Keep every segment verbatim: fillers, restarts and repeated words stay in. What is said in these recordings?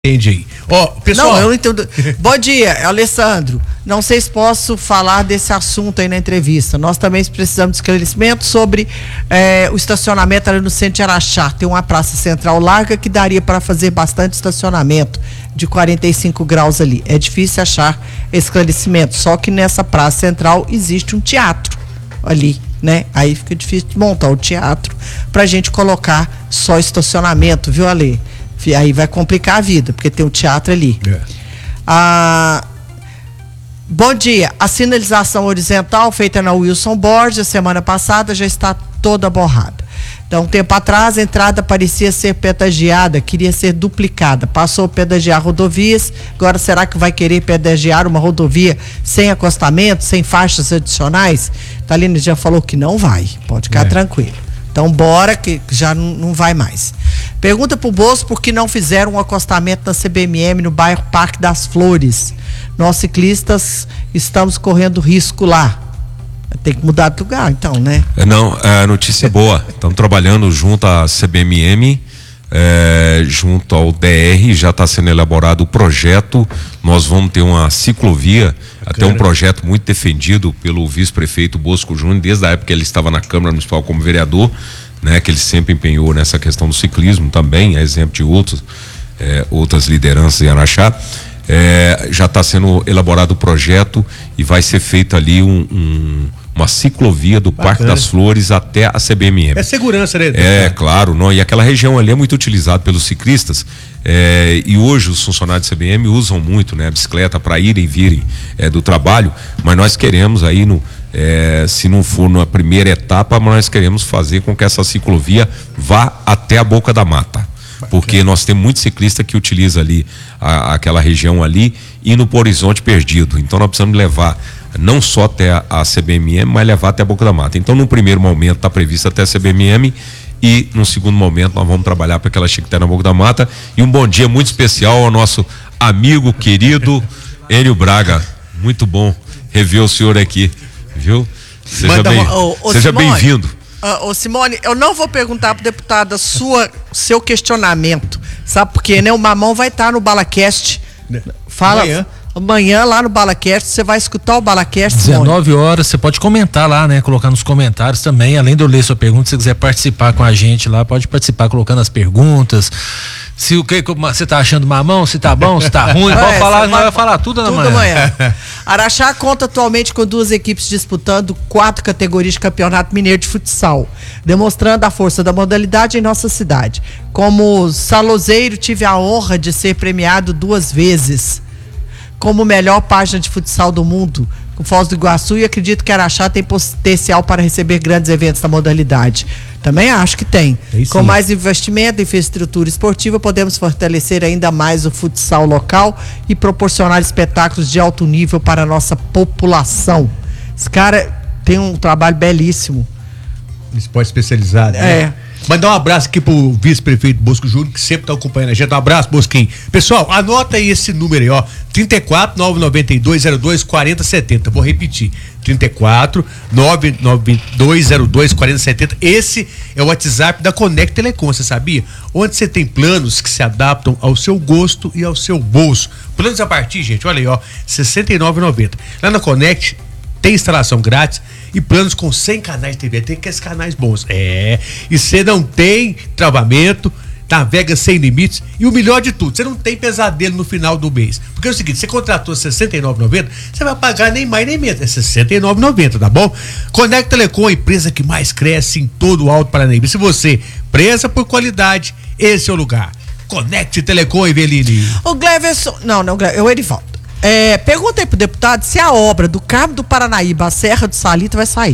Entende aí. Ó, pessoal. Não, eu não entendo. Bom dia, Alessandro. Não sei se posso falar desse assunto aí na entrevista. Nós também precisamos de esclarecimento sobre eh, o estacionamento ali no centro de Araxá. Tem uma praça central larga que daria para fazer bastante estacionamento de quarenta e cinco graus ali. É difícil achar esclarecimento. Só que nessa praça central existe um teatro ali, né? Aí fica difícil de montar o teatro pra gente colocar só estacionamento, viu, Ale? Aí vai complicar a vida, porque tem o teatro ali. É. Ah, bom dia. A sinalização horizontal feita na Wilson Borges semana passada já está toda borrada. Então, um tempo atrás, a entrada parecia ser pedagiada, queria ser duplicada. Passou a pedagiar rodovias, agora será que vai querer pedagiar uma rodovia sem acostamento, sem faixas adicionais? Thalina já falou que não vai, pode ficar é. tranquilo. Então, bora que já não, não vai mais. Pergunta pro Bolso por que não fizeram um acostamento na C B M M no bairro Parque das Flores. Nós ciclistas estamos correndo risco lá. Tem que mudar de lugar, então, né? Não, a notícia é boa. Estamos trabalhando junto à C B M M, é, junto ao D R, já está sendo elaborado o projeto. Nós vamos ter uma ciclovia, até um projeto muito defendido pelo vice-prefeito Bosco Júnior, desde a época que ele estava na Câmara Municipal como vereador, né, que ele sempre empenhou nessa questão do ciclismo também, a exemplo de outros, é, outras lideranças em Araxá. É, já está sendo elaborado o projeto e vai ser feito ali um, um, uma ciclovia do Bacana. Parque das Flores até a C B M M. É segurança, né? É, claro, não, e aquela região ali é muito utilizada pelos ciclistas, é, e hoje os funcionários da C B M usam muito, né, a bicicleta para irem e virem é, do trabalho, mas nós queremos aí, no, é, se não for na primeira etapa, mas nós queremos fazer com que essa ciclovia vá até a Boca da Mata. Porque nós temos muitos ciclistas que utilizam ali a, aquela região ali, indo para o Horizonte Perdido. Então nós precisamos levar não só até a, a C B M M, mas levar até a Boca da Mata. Então, no primeiro momento está previsto até a C B M M e no segundo momento nós vamos trabalhar para aquela chiqueté na Boca da Mata. E um bom dia muito especial ao nosso amigo querido Enio Braga. Muito bom rever o senhor aqui, viu? Seja bem, uma, ô, ô, seja bem-vindo. Uh, ô Simone, eu não vou perguntar pro deputado sua, seu questionamento, sabe por quê, né? O Mamão vai estar tá no BalaCast, fala amanhã. amanhã lá no BalaCast, você vai escutar o BalaCast, dezenove horas, você pode comentar lá, né? Colocar nos comentários também, além de eu ler sua pergunta, se você quiser participar com a gente lá, pode participar colocando as perguntas. Se o que você tá achando Mamão, se tá bom, se tá ruim, pode é, falar, nós vai falar tudo, tudo amanhã. amanhã. Araxá conta atualmente com duas equipes disputando quatro categorias de campeonato mineiro de futsal, demonstrando a força da modalidade em nossa cidade. Como saloseiro, tive a honra de ser premiado duas vezes como melhor página de futsal do mundo com Foz do Iguaçu, e acredito que Araxá tem potencial para receber grandes eventos da modalidade. Também acho que tem. É com mais investimento em infraestrutura esportiva, podemos fortalecer ainda mais o futsal local e proporcionar espetáculos de alto nível para a nossa população. Esse cara tem um trabalho belíssimo. Esporte especializado, né? É. Mandar um abraço aqui pro vice-prefeito Bosco Júnior, que sempre tá acompanhando a gente. Um abraço, Bosquinho. Pessoal, anota aí esse número aí, ó. trinta e quatro, nove nove dois, zero dois, quarenta, setenta. Vou repetir. trinta e quatro, nove nove dois, zero dois, quarenta, setenta. Esse é o WhatsApp da Conect Telecom, você sabia? Onde você tem planos que se adaptam ao seu gosto e ao seu bolso. Planos a partir, gente, olha aí, ó, sessenta e nove reais e noventa centavos. Lá na Conect tem instalação grátis e planos com cem canais de T V, tem aqueles canais bons. É, e você não tem travamento, navega sem limites, e o melhor de tudo, você não tem pesadelo no final do mês. Porque é o seguinte, você contratou sessenta e nove reais e noventa centavos, você vai pagar nem mais nem menos, é sessenta e nove reais e noventa centavos, tá bom? Conect Telecom, a empresa que mais cresce em todo o Alto Paranaíba. Se você preza por qualidade, esse é o lugar. Conect Telecom, Eveline. O Gleverson, não, não, é o Erivaldo. É, pergunta aí pro deputado se a obra do Cabo do Paranaíba, a Serra do Salito, vai sair.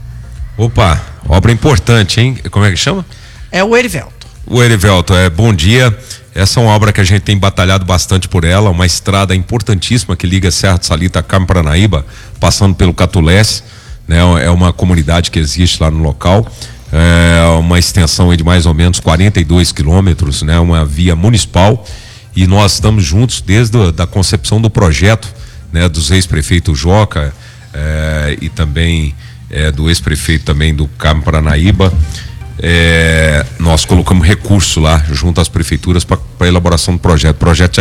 Opa, obra importante, hein? Como é que chama? É o Erivelto. O Erivelto, é, bom dia. Essa é uma obra que a gente tem batalhado bastante por ela, uma estrada importantíssima que liga Serra do Salito a Cabo do Paranaíba, passando pelo Catulés, né? É uma comunidade que existe lá no local. É uma extensão de mais ou menos quarenta e dois quilômetros, né? Uma via municipal. E nós estamos juntos desde a da concepção do projeto, né, dos ex-prefeitos Joca é, e também é, do ex-prefeito também do Cabo Paranaíba. é, nós colocamos recurso lá junto às prefeituras para a elaboração do projeto. O projeto já